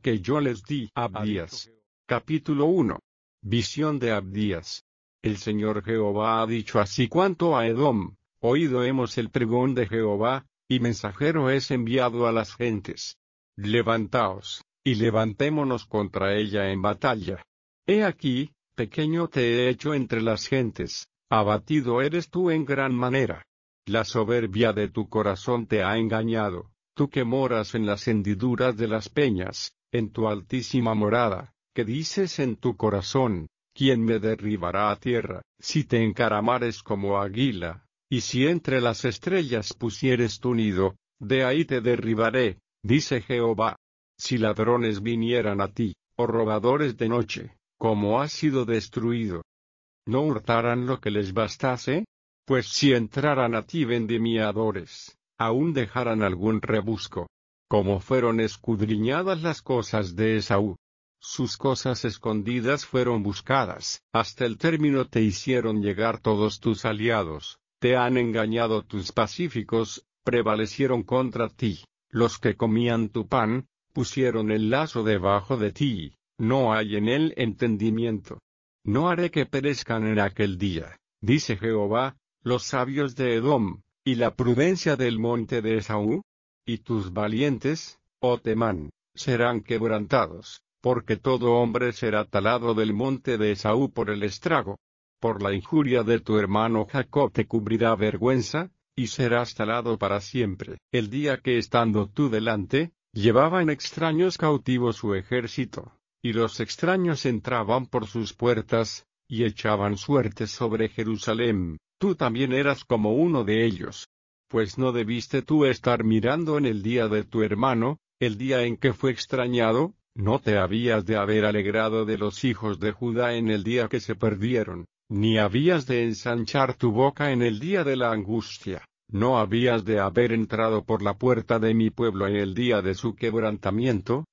que yo les di. Abdías. Capítulo 1. Visión de Abdías. El Señor Jehová ha dicho así cuanto a Edom: oído hemos el pregón de Jehová, y mensajero es enviado a las gentes. Levantaos, y levantémonos contra ella en batalla. He aquí, pequeño te he hecho entre las gentes, abatido eres tú en gran manera. La soberbia de tu corazón te ha engañado, tú que moras en las hendiduras de las peñas, en tu altísima morada, que dices en tu corazón: ¿quién me derribará a tierra? Si te encaramares como águila, y si entre las estrellas pusieres tu nido, de ahí te derribaré, dice Jehová. Si ladrones vinieran a ti, o robadores de noche, ¿cómo has sido destruido? ¿No hurtaran lo que les bastase? Pues si entraran a ti vendimiadores, aún dejaran algún rebusco. Como fueron escudriñadas las cosas de Esaú, sus cosas escondidas fueron buscadas. Hasta el término te hicieron llegar todos tus aliados, te han engañado tus pacíficos, prevalecieron contra ti. Los que comían tu pan, pusieron el lazo debajo de ti, no hay en él entendimiento. No haré que perezcan en aquel día, dice Jehová, los sabios de Edom, y la prudencia del monte de Esaú. Y tus valientes, oh Temán, serán quebrantados, porque todo hombre será talado del monte de Esaú por el estrago. Por la injuria de tu hermano Jacob te cubrirá vergüenza, y serás talado para siempre. El día que estando tú delante, llevaban extraños cautivos su ejército, y los extraños entraban por sus puertas, y echaban suertes sobre Jerusalén, tú también eras como uno de ellos. Pues no debiste tú estar mirando en el día de tu hermano, el día en que fue extrañado, no te habías de haber alegrado de los hijos de Judá en el día que se perdieron, ni habías de ensanchar tu boca en el día de la angustia. No habías de haber entrado por la puerta de mi pueblo en el día de su quebrantamiento,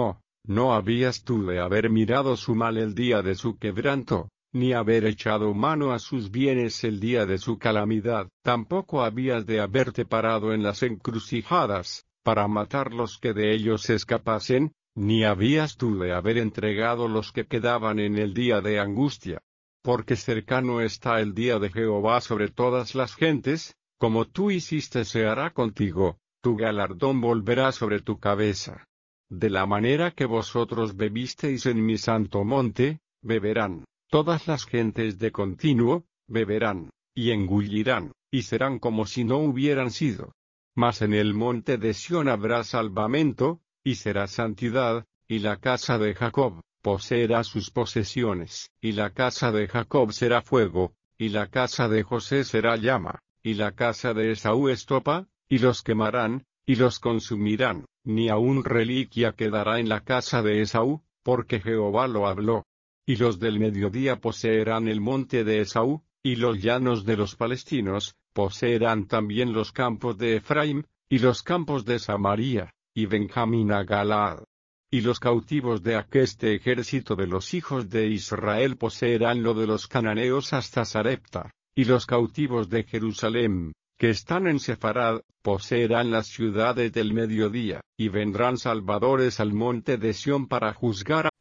no habías tú de haber mirado su mal el día de su quebranto, ni haber echado mano a sus bienes el día de su calamidad. Tampoco habías de haberte parado en las encrucijadas, para matar los que de ellos escapasen, ni habías tú de haber entregado los que quedaban en el día de angustia. Porque cercano está el día de Jehová sobre todas las gentes. Como tú hiciste se hará contigo, tu galardón volverá sobre tu cabeza. De la manera que vosotros bebisteis en mi santo monte, beberán, todas las gentes de continuo, beberán, y engullirán, y serán como si no hubieran sido. Mas en el monte de Sión habrá salvamento, y será santidad, y la casa de Jacob poseerá sus posesiones. Y la casa de Jacob será fuego, y la casa de José será llama. Y la casa de Esaú estopa, y los quemarán, y los consumirán, ni aun reliquia quedará en la casa de Esaú, porque Jehová lo habló. Y los del mediodía poseerán el monte de Esaú, y los llanos de los palestinos, poseerán también los campos de Efraín, y los campos de Samaria, y Benjamín a Galaad. Y los cautivos de aqueste ejército de los hijos de Israel poseerán lo de los cananeos hasta Sarepta. Y los cautivos de Jerusalén, que están en Sefarad, poseerán las ciudades del mediodía, y vendrán salvadores al monte de Sión para juzgar